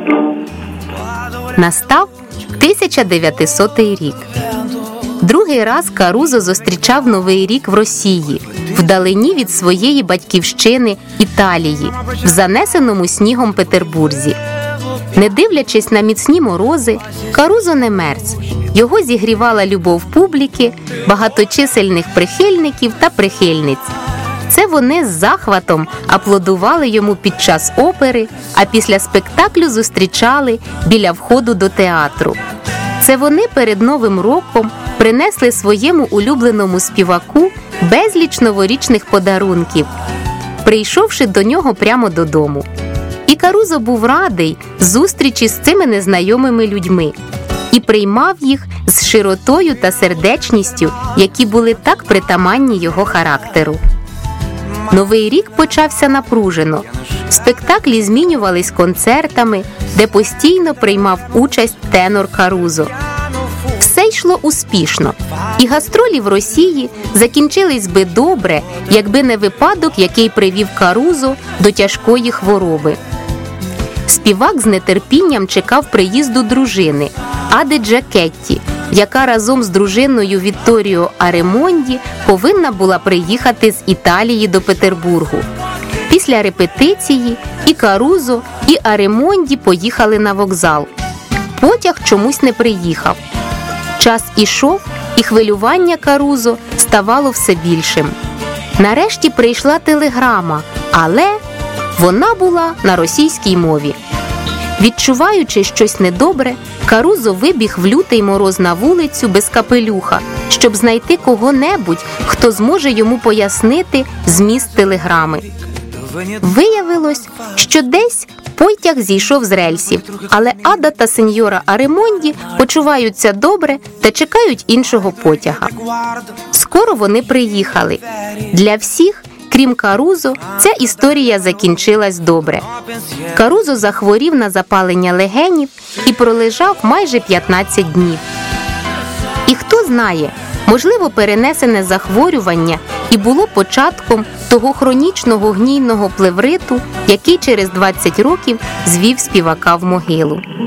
Настав 1900 рік. Другий раз Карузо зустрічав Новий рік в Росії, вдалині від своєї батьківщини Італії, в занесеному снігом Петербурзі. Не дивлячись на міцні морози, Карузо не мерз. Його зігрівала любов публіки, багаточисельних прихильників та прихильниць. Це вони з захватом аплодували йому під час опери, а після спектаклю зустрічали біля входу до театру. Це вони перед Новим роком принесли своєму улюбленому співаку безліч новорічних подарунків, прийшовши до нього прямо додому. І Карузо був радий зустрічі з цими незнайомими людьми і приймав їх з широтою та сердечністю, які були так притаманні його характеру. Новий рік почався напружено. Спектаклі змінювались концертами, де постійно приймав участь тенор Карузо. Все йшло успішно, і гастролі в Росії закінчились би добре, якби не випадок, який привів Карузо до тяжкої хвороби. Співак з нетерпінням чекав приїзду дружини Ади Джакетті, яка разом з дружиною Вітторіо Аремонді повинна була приїхати з Італії до Петербургу. Після репетиції і Карузо, і Аремонді поїхали на вокзал. Потяг чомусь не приїхав. Час ішов, і хвилювання Карузо ставало все більшим. Нарешті прийшла телеграма, але вона була на російській мові. Відчуваючи щось недобре, Карузо вибіг в лютий мороз на вулицю без капелюха, щоб знайти кого-небудь, хто зможе йому пояснити зміст телеграми. Виявилось, що десь потяг зійшов з рельсів, але Ада та сеньора Аремонді почуваються добре та чекають іншого потяга. Скоро вони приїхали. Для всіх, крім Карузо, ця історія закінчилась добре. Карузо захворів на запалення легенів і пролежав майже 15 днів. І хто знає, можливо, перенесене захворювання і було початком того хронічного гнійного плевриту, який через 20 років звів співака в могилу.